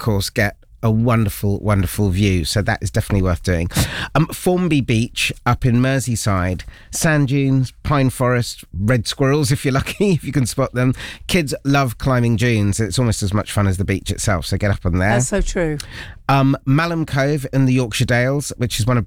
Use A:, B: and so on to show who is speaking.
A: course, get a wonderful, wonderful view. So that is definitely worth doing. Formby Beach up in Merseyside. Sand dunes, pine forest, red squirrels, if you're lucky, if you can spot them. Kids love climbing dunes. It's almost as much fun as the beach itself. So get up on there.
B: That's so true.
A: Malham Cove in the Yorkshire Dales, which is one of